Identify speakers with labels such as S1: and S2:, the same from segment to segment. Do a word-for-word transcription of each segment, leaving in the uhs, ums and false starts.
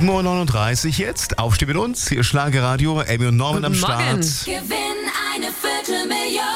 S1: sieben Uhr neununddreißig jetzt. Aufstehen mit uns. Hier Schlagerradio. Amy und Norman
S2: Guten
S1: am Start.
S2: Morgen.
S3: Gewinn eine Viertelmillion.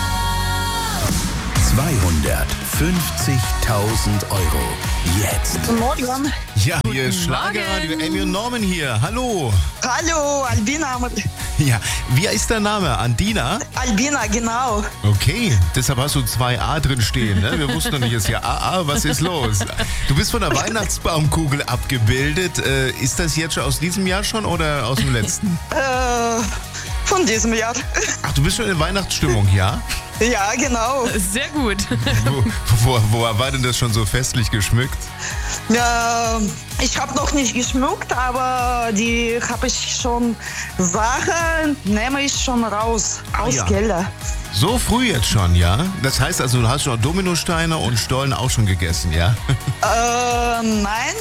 S4: zweihundertfünfzigtausend Euro. Jetzt.
S5: Guten Morgen.
S1: Ja, hier ist Schlagerradio. Amy und Norman hier. Hallo.
S5: Hallo, Albina.
S1: Ja, wie ist der Name? Andina?
S5: Albina, genau.
S1: Okay, deshalb hast du zwei A drin stehen. Ne? Wir wussten noch nicht, ist ja A A, was ist los? Du bist von der Weihnachtsbaumkugel abgebildet. Äh, ist das jetzt schon aus diesem Jahr schon oder aus dem letzten?
S5: Äh, von diesem Jahr.
S1: Ach, du bist schon in Weihnachtsstimmung, ja?
S5: Ja, genau.
S2: Sehr gut.
S1: Wo, wo, wo war denn das schon so festlich geschmückt?
S5: Ja, ich habe noch nicht geschmückt, aber die habe ich schon Sachen, nehme ich schon raus aus
S1: ja.
S5: Keller.
S1: So früh jetzt schon, ja? Das heißt also, du hast schon Dominosteine und Stollen auch schon gegessen, ja?
S5: Äh, nein.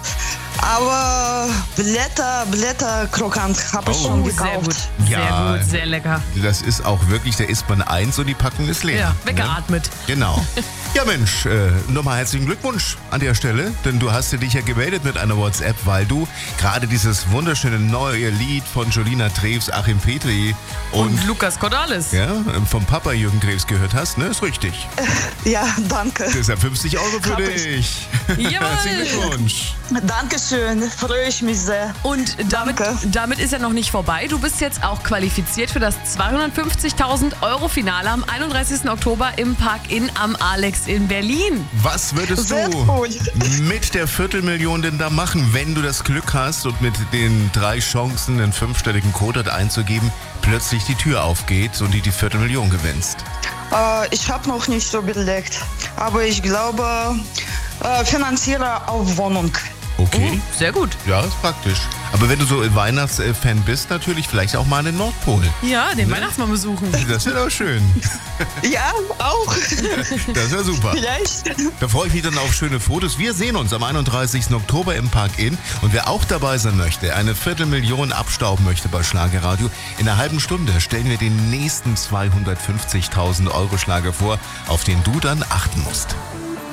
S5: Aber Blätter, Blätterkrokant habe ich
S1: Oh,
S5: schon
S2: Sehr
S5: gekauft.
S2: gut.
S1: Ja.
S2: Sehr gut, sehr lecker.
S1: Das ist auch wirklich, da isst man eins und die Packung ist leer.
S2: Ja,
S1: ne?
S2: weggeatmet.
S1: Genau. Ja Mensch, äh, nochmal herzlichen Glückwunsch an der Stelle, denn du hast dir dich ja gemeldet mit einer WhatsApp, weil du gerade dieses wunderschöne neue Lied von Jolina Treves, Achim Petri und,
S2: Und Lukas Cordalis.
S1: ja, vom Papa Jürgen Treves gehört hast, ne? Ist richtig.
S5: Ja, danke.
S1: Deshalb fünfzig Euro für
S5: Hab ich.
S1: dich.
S2: Jawohl.
S1: Herzlichen Glückwunsch.
S5: Dankeschön, freue ich mich sehr.
S2: Und damit,
S5: Danke.
S2: damit ist ja noch nicht vorbei. Du bist jetzt auch qualifiziert für das zweihundertfünfzigtausend Euro Finale am einunddreißigsten Oktober im Park Inn am Alex in Berlin.
S1: Was würdest
S5: Sehr
S1: du
S5: cool.
S1: mit der Viertelmillion denn da machen, wenn du das Glück hast und mit den drei Chancen, einen fünfstelligen Code einzugeben, plötzlich die Tür aufgeht und du die Viertelmillion gewinnst?
S5: Äh, ich habe noch nicht so überlegt, aber ich glaube, äh, finanziere auf Wohnung.
S1: Okay.
S2: Sehr gut.
S1: Ja, ist praktisch. Aber wenn du so ein Weihnachtsfan bist, natürlich vielleicht auch mal an den Nordpol.
S2: Ja, den Weihnachtsmann besuchen.
S1: Das wäre doch schön.
S5: Ja, auch.
S1: Das wäre super.
S5: Vielleicht.
S1: Da freue ich mich dann auf schöne Fotos. Wir sehen uns am einunddreißigsten Oktober im Park Inn. Und wer auch dabei sein möchte, eine Viertelmillion abstauben möchte bei Schlagerradio, in einer halben Stunde stellen wir den nächsten zweihundertfünfzigtausend Euro Schlager vor, auf den du dann achten musst.